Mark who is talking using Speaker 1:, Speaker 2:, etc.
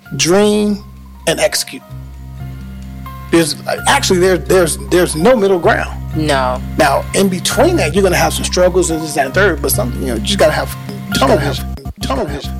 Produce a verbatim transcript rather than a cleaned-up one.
Speaker 1: dream, and execute. There's actually there there's there's no middle ground.
Speaker 2: No.
Speaker 1: Now in between that, you're gonna have some struggles and this that, and third, but some you know you just gotta have tunnel vision. Tunnel vision.